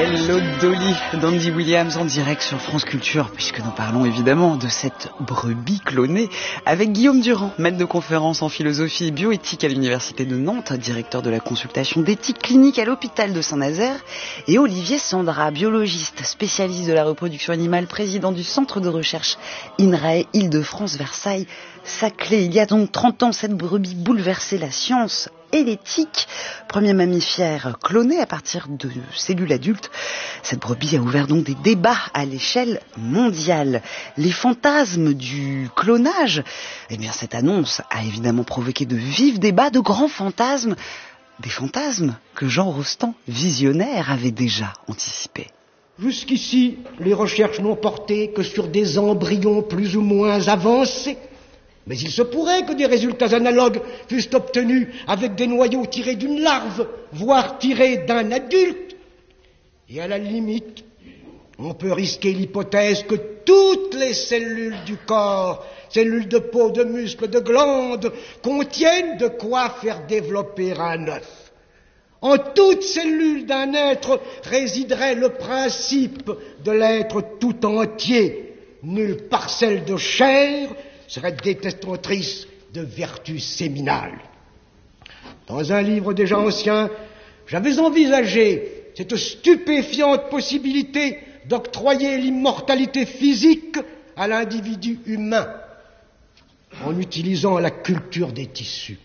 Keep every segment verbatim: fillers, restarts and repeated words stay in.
Hello Dolly, d'Andy Williams en direct sur France Culture, puisque nous parlons évidemment de cette brebis clonée avec Guillaume Durand, maître de conférence en philosophie et bioéthique à l'Université de Nantes, directeur de la consultation d'éthique clinique à l'hôpital de Saint-Nazaire, et Olivier Sandra, biologiste, spécialiste de la reproduction animale, président du centre de recherche INRAE Île-de-France Versailles Saclay. Il y a donc trente ans, cette brebis bouleversait la science et l'éthique. Premier mammifère cloné à partir de cellules adultes, cette brebis a ouvert donc des débats à l'échelle mondiale. Les fantasmes du clonage, eh bien cette annonce a évidemment provoqué de vifs débats, de grands fantasmes, des fantasmes que Jean Rostand, visionnaire, avait déjà anticipés. Jusqu'ici, les recherches n'ont porté que sur des embryons plus ou moins avancés. Mais il se pourrait que des résultats analogues fussent obtenus avec des noyaux tirés d'une larve, voire tirés d'un adulte. Et à la limite, on peut risquer l'hypothèse que toutes les cellules du corps, cellules de peau, de muscles, de glandes, contiennent de quoi faire développer un œuf. En toute cellule d'un être résiderait le principe de l'être tout entier. Nulle parcelle de chair serait détestatrice de vertus séminales. Dans un livre déjà ancien, j'avais envisagé cette stupéfiante possibilité d'octroyer l'immortalité physique à l'individu humain en utilisant la culture des tissus.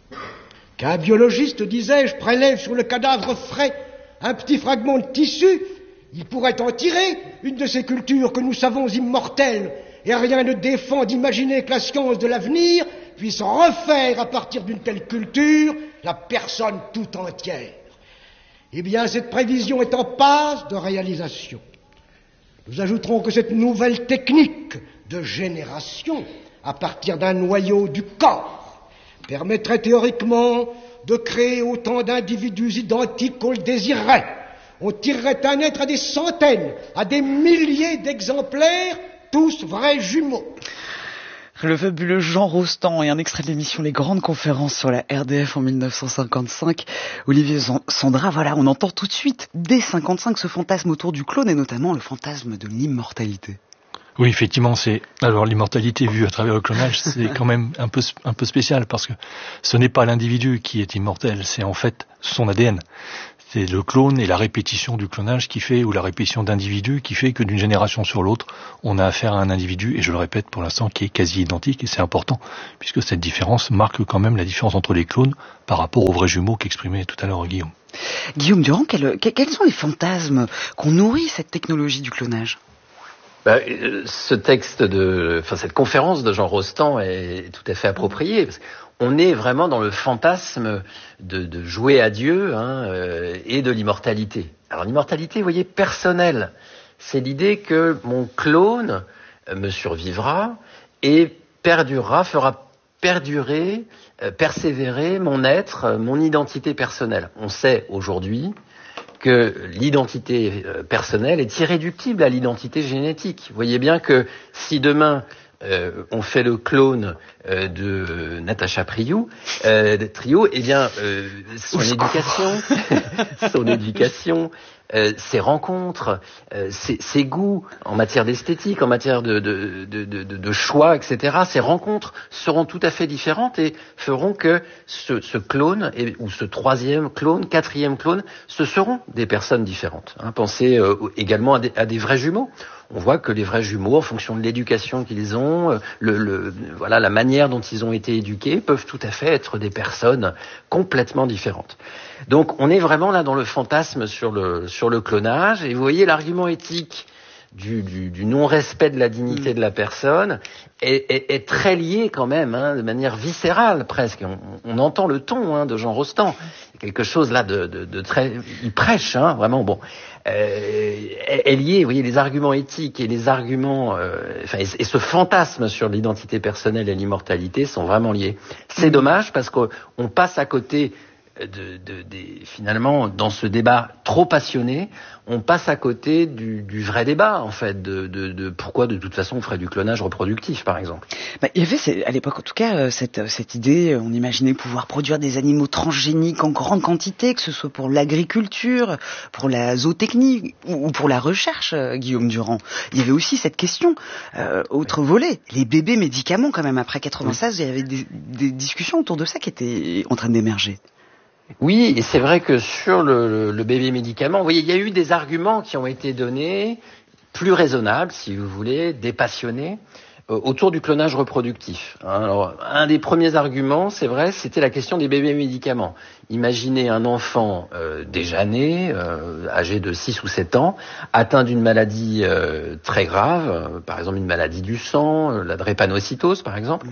Qu'un biologiste, disais-je, prélève sur le cadavre frais un petit fragment de tissu, il pourrait en tirer une de ces cultures que nous savons immortelles, et rien ne défend d'imaginer que la science de l'avenir puisse refaire à partir d'une telle culture la personne tout entière. Eh bien, cette prévision est en passe de réalisation. Nous ajouterons que cette nouvelle technique de génération à partir d'un noyau du corps permettrait théoriquement de créer autant d'individus identiques qu'on le désirerait. On tirerait un être à des centaines, à des milliers d'exemplaires, tous vrais jumeaux. Le fabuleux Jean Rostand et un extrait de l'émission Les Grandes Conférences sur la R D F en mille neuf cent cinquante-cinq. Olivier Sandra, voilà, on entend tout de suite, dès cinquante-cinq, ce fantasme autour du clone et notamment le fantasme de l'immortalité. Oui, effectivement, c'est alors l'immortalité vue à travers le clonage, c'est quand même un peu un peu spécial parce que ce n'est pas l'individu qui est immortel, c'est en fait son A D N. C'est le clone et la répétition du clonage qui fait, ou la répétition d'individus qui fait que d'une génération sur l'autre, on a affaire à un individu, et je le répète pour l'instant, qui est quasi identique, et c'est important, puisque cette différence marque quand même la différence entre les clones par rapport aux vrais jumeaux qu'exprimait tout à l'heure Guillaume. Guillaume Durand, quel, quels sont les fantasmes qu'on nourrit cette technologie du clonage ? Bah, ce texte de, enfin cette conférence de Jean Rostand est tout à fait appropriée. Parce qu'on est vraiment dans le fantasme de, de jouer à Dieu hein, euh, et de l'immortalité. Alors l'immortalité, vous voyez, personnelle, c'est l'idée que mon clone me survivra et perdurera, fera perdurer, euh, persévérer mon être, mon identité personnelle. On sait aujourd'hui que l'identité personnelle est irréductible à l'identité génétique. Vous voyez bien que si demain euh, on fait le clone euh, de Natacha Priou, euh, de Trio, eh bien euh, son éducation, son éducation, euh, ses rencontres, euh, ses, ses goûts en matière d'esthétique, en matière de, de, de, de, de choix, et cetera, ces rencontres seront tout à fait différentes et feront que ce, ce clone, et, ou ce troisième clone, quatrième clone, ce seront des personnes différentes. Hein, pensez euh, également à des, à des vrais jumeaux. On voit que les vrais jumeaux, en fonction de l'éducation qu'ils ont, le, le, voilà, la manière dont ils ont été éduqués, peuvent tout à fait être des personnes complètement différentes. Donc, on est vraiment là dans le fantasme sur le, sur le clonage. Et vous voyez, l'argument éthique du, du, du non-respect de la dignité mmh. de la personne est, est, est très lié quand même, hein, de manière viscérale presque. On, on entend le ton hein, de Jean Rostand. Quelque chose là de, de, de très... Il prêche, hein, vraiment, bon... Euh, est lié, vous voyez, les arguments éthiques et les arguments, euh, enfin, et, et ce fantasme sur l'identité personnelle et l'immortalité sont vraiment liés. C'est mmh. dommage parce qu'on passe à côté de, de, de, finalement, dans ce débat trop passionné, on passe à côté du, du vrai débat, en fait, de, de, de pourquoi, de toute façon, on ferait du clonage reproductif, par exemple. Bah, il y avait, à l'époque, en tout cas, cette, cette idée, on imaginait pouvoir produire des animaux transgéniques en grande quantité, que ce soit pour l'agriculture, pour la zootechnie ou pour la recherche, Guillaume Durand. Il y avait aussi cette question, euh, autre volet, les bébés médicaments, quand même. Après quatre-vingt-seize, oui. Il y avait des, des discussions autour de ça qui étaient en train d'émerger. Oui, et c'est vrai que sur le, le, le bébé médicament, vous voyez, il y a eu des arguments qui ont été donnés, plus raisonnables, si vous voulez, dépassionnés, euh, autour du clonage reproductif. Hein, alors, un des premiers arguments, c'est vrai, c'était la question des bébés médicaments. Imaginez un enfant euh, déjà né, euh, âgé de six ou sept ans, atteint d'une maladie euh, très grave, euh, par exemple une maladie du sang, euh, la drépanocytose par exemple, mmh.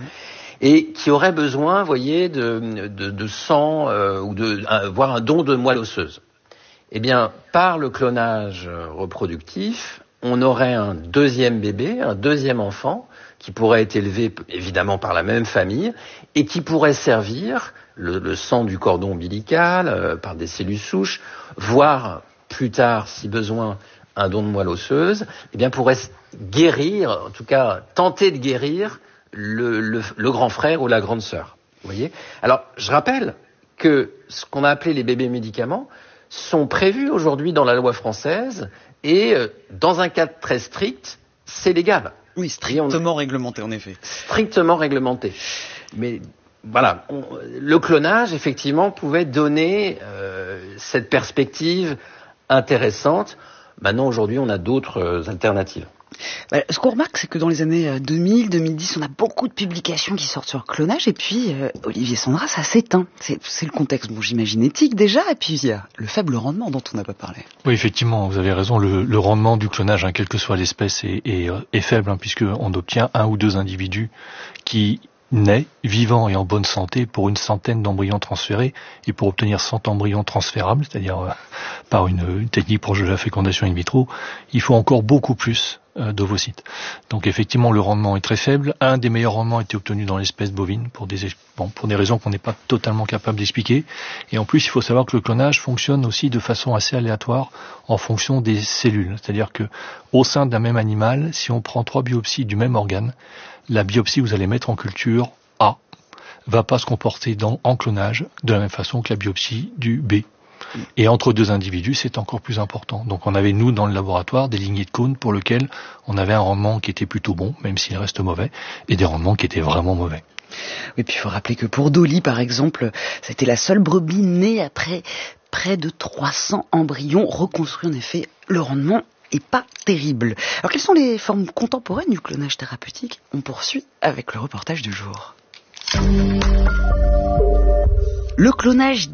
et qui aurait besoin, vous voyez, de, de, de sang euh, ou de euh, voire un don de moelle osseuse. Eh bien, par le clonage reproductif, on aurait un deuxième bébé, un deuxième enfant, qui pourrait être élevé évidemment par la même famille et qui pourrait servir le, le sang du cordon ombilical euh, par des cellules souches, voire plus tard, si besoin, un don de moelle osseuse, eh bien pourrait guérir, en tout cas tenter de guérir le, le, le grand frère ou la grande sœur. Vous voyez ? Alors, je rappelle que ce qu'on a appelé les bébés médicaments sont prévus aujourd'hui dans la loi française et euh, dans un cadre très strict, c'est légal. Oui, strictement on... réglementé, en effet. Strictement réglementé. Mais voilà, on... le clonage, effectivement, pouvait donner euh, cette perspective intéressante. Maintenant, aujourd'hui, on a d'autres euh, alternatives. Bah, ce qu'on remarque, c'est que dans les années deux mille, deux mille dix, on a beaucoup de publications qui sortent sur le clonage, et puis euh, Olivier Sandras, ça s'éteint. C'est, c'est le contexte, bon, j'imagine, éthique déjà, et puis il y a le faible rendement dont on n'a pas parlé. Oui, effectivement, vous avez raison, le, le rendement du clonage, hein, quelle que soit l'espèce, est, est, est faible, hein, puisqu'on obtient un ou deux individus qui naît, vivant et en bonne santé, pour une centaine d'embryons transférés, et pour obtenir cent embryons transférables, c'est-à-dire euh, par une, une technique proche de la fécondation in vitro, il faut encore beaucoup plus euh, d'ovocytes. Donc effectivement, le rendement est très faible. Un des meilleurs rendements a été obtenu dans l'espèce bovine, pour des, bon, pour des raisons qu'on n'est pas totalement capable d'expliquer. Et en plus, il faut savoir que le clonage fonctionne aussi de façon assez aléatoire en fonction des cellules. C'est-à-dire que au sein d'un même animal, si on prend trois biopsies du même organe, la biopsie que vous allez mettre en culture A va pas se comporter dans, en clonage de la même façon que la biopsie du B. Et entre deux individus, c'est encore plus important. Donc on avait, nous, dans le laboratoire, des lignées de clones pour lesquelles on avait un rendement qui était plutôt bon, même s'il reste mauvais, et des rendements qui étaient vraiment mauvais. Oui, puis il faut rappeler que pour Dolly, par exemple, c'était la seule brebis née après près de trois cents embryons reconstruits. En effet, le rendement et pas terrible. Alors, quelles sont les formes contemporaines du clonage thérapeutique ? On poursuit avec le reportage du jour. Le clonage